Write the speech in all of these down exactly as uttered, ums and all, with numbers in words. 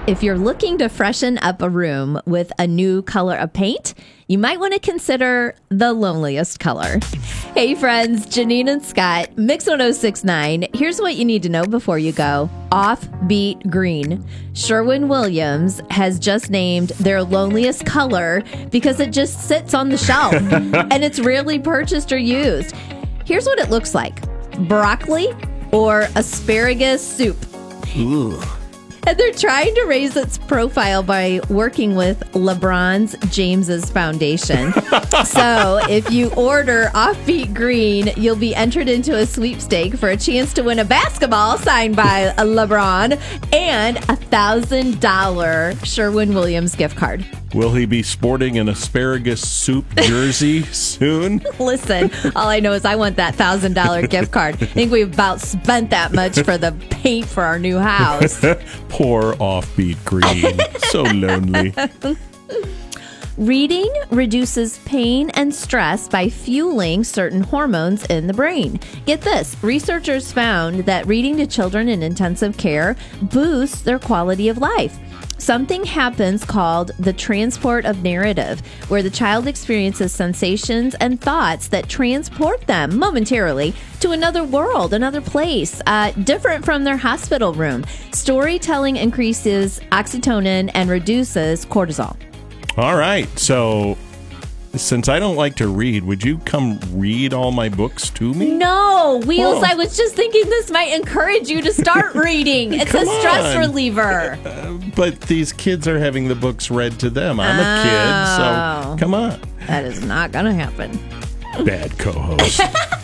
if you're looking to freshen up a room with a new color of paint, you might want to consider the loneliest color. Hey friends, Janine and Scott, Mix one oh six point nine. Here's what you need to know before you go. Offbeat green. Sherwin-Williams has just named their loneliest color because it just sits on the shelf and it's rarely purchased or used. Here's what it looks like. Broccoli or asparagus soup. Ooh. And they're trying to raise its profile by working with LeBron's James's Foundation. So if you order Offbeat Green, you'll be entered into a sweepstake for a chance to win a basketball signed by LeBron and a one thousand dollars Sherwin-Williams gift card. Will he be sporting an asparagus soup jersey soon? Listen, all I know is I want that one thousand dollars gift card. I think we've about spent that much for the paint for our new house. Poor Offbeat Green. So lonely. Reading reduces pain and stress by fueling certain hormones in the brain. Get this, researchers found that reading to children in intensive care boosts their quality of life. Something happens called the transport of narrative, where the child experiences sensations and thoughts that transport them momentarily to another world, another place, uh, different from their hospital room. Storytelling increases oxytocin and reduces cortisol. All right. So since I don't like to read, would you come read all my books to me? No, Wheels, Oh. I was just thinking this might encourage you to start reading. It's Come a stress on. reliever. Uh, but these kids are having the books read to them. I'm Oh. a kid, so come on. That is not going to happen. Bad co-host.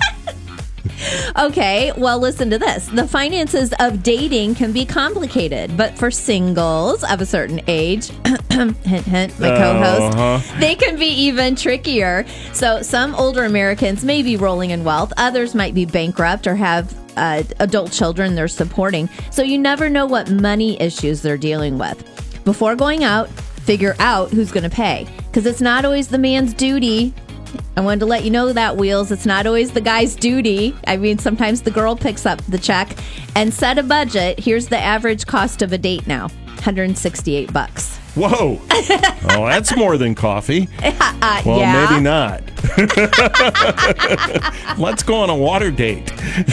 Okay, well, listen to this. The finances of dating can be complicated, but for singles of a certain age, hint, hint, my co-host, Uh-huh. they can be even trickier. So some older Americans may be rolling in wealth. Others might be bankrupt or have uh, adult children they're supporting. So you never know what money issues they're dealing with. Before going out, figure out who's going to pay, because it's not always the man's duty. I wanted to let you know that, Wheels. It's not always the guy's duty. I mean, sometimes the girl picks up the check. And set a budget. Here's the average cost of a date now. one hundred sixty-eight bucks. Whoa. Oh, that's more than coffee. Uh, Well, yeah. maybe not. Let's go on a water date.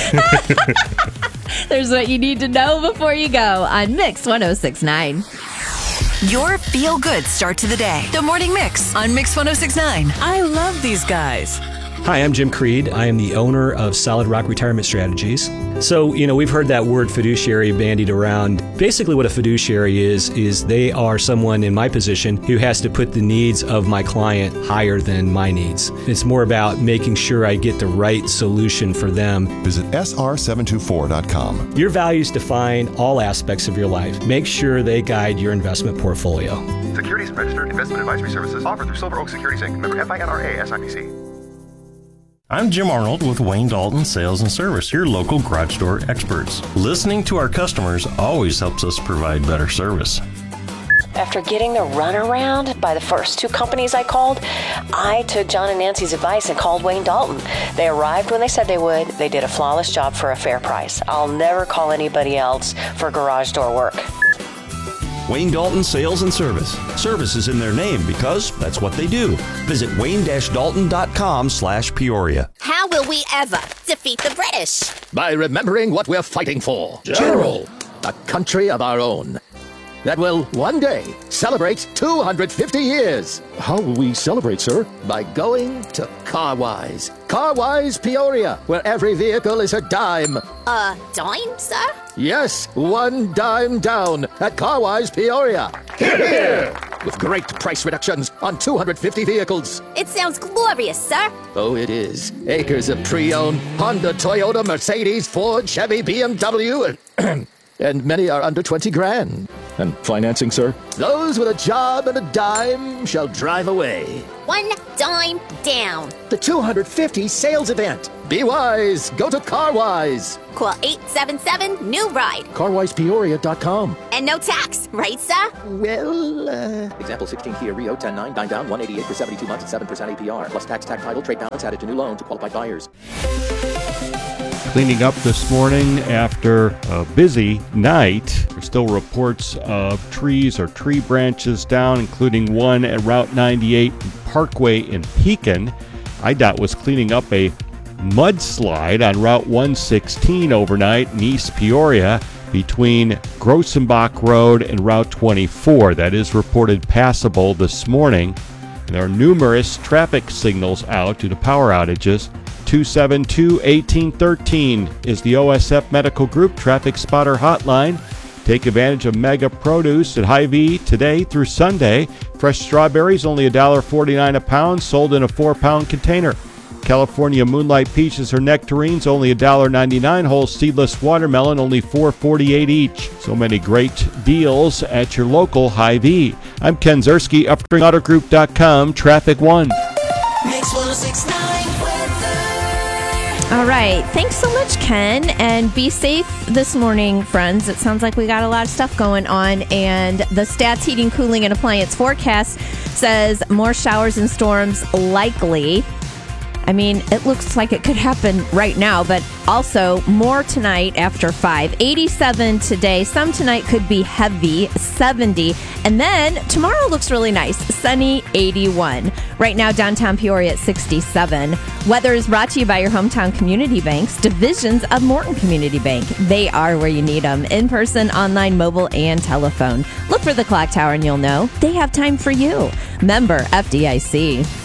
There's what you need to know before you go on Mix one oh six point nine. Your feel-good start to the day. The Morning Mix on Mix one oh six point nine. I love these guys. Hi, I'm Jim Creed. I am the owner of Solid Rock Retirement Strategies. So, you know, we've heard that word fiduciary bandied around. Basically what a fiduciary is, is they are someone in my position who has to put the needs of my client higher than my needs. It's more about making sure I get the right solution for them. Visit S R seven two four dot com. Your values define all aspects of your life. Make sure they guide your investment portfolio. Securities registered investment advisory services offered through Silver Oak Securities Incorporated. Member F I N R A S I P C. I'm Jim Arnold with Wayne Dalton Sales and Service, your local garage door experts. Listening to our customers always helps us provide better service. After getting the runaround by the first two companies I called, I took John and Nancy's advice and called Wayne Dalton. They arrived when they said they would. They did a flawless job for a fair price. I'll never call anybody else for garage door work. Wayne Dalton Sales and Service. Service is in their name because that's what they do. Visit wayne dash dalton dot com slash Peoria. How will we ever defeat the British? By remembering what we're fighting for. General. A country of our own. That will one day celebrate two hundred fifty years. How will we celebrate, sir? By going to Carwise. Carwise Peoria, where every vehicle is a dime. A dime, sir? Yes, one dime down at Carwise Peoria. Hear, hear! With great price reductions on two hundred fifty vehicles. It sounds glorious, sir. Oh, it is. Acres of pre-owned Honda, Toyota, Mercedes, Ford, Chevy, B M W, and, and many are under twenty grand. And financing, sir? Those with a job and a dime shall drive away. One dime down. The two hundred fifty sales event. Be wise. Go to Carwise. Call eight seven seven, new ride. carwise peoria dot com. And no tax, right, sir? Well, uh... Example sixteen Kia Rio ten nine, nine down, one eighty-eight for seventy-two months at seven percent A P R. Plus tax, tax title, trade balance added to new loan to qualified buyers. cleaning up this morning after a busy night. There's still reports of trees or tree branches down, including one at Route ninety-eight Parkway in Pekin. I D O T was cleaning up a mudslide on Route one sixteen overnight in East Peoria between Grossenbach Road and Route twenty-four. That is reported passable this morning. And there are numerous traffic signals out due to power outages. two seven two, one eight one three is the O S F Medical Group Traffic Spotter Hotline. Take advantage of mega produce at Hy-Vee today through Sunday. Fresh strawberries only one dollar forty-nine a pound, sold in a four-pound container. California Moonlight Peaches or Nectarines only one dollar ninety-nine. Whole seedless watermelon only four forty-eight each. So many great deals at your local Hy-Vee. I'm Ken Zerski, upstream auto group dot com, Traffic One. Mix one oh six point nine weather. All right. Thanks so much, Ken. And be safe this morning, friends. It sounds like we got a lot of stuff going on. And the Stats Heating, Cooling, and Appliance forecast says more showers and storms likely. I mean, it looks like it could happen right now, but also more tonight after five. eighty-seven today. Some tonight could be heavy, seventy. And then tomorrow looks really nice, sunny, eighty-one. Right now, downtown Peoria at sixty-seven. Weather is brought to you by your hometown community banks, divisions of Morton Community Bank. They are where you need them, in person, online, mobile, and telephone. Look for the clock tower and you'll know they have time for you. Member F D I C.